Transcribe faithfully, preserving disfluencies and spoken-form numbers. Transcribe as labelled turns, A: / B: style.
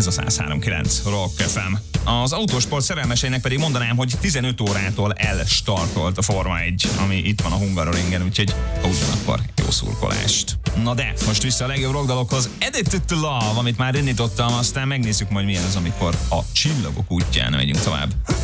A: ez a száz három kilenc Rock ef em. Az autósport szerelmeseinek pedig mondanám, hogy tizenöt órától elstartolt a Forma egy, ami itt van a Hungaroringen, úgyhogy ugyanakkor jó szurkolást. Na de, most vissza a legjobb rockdalokhoz. Addicted to Love, amit már indítottam, aztán megnézzük majd milyen az, amikor a csillagok útján megyünk tovább.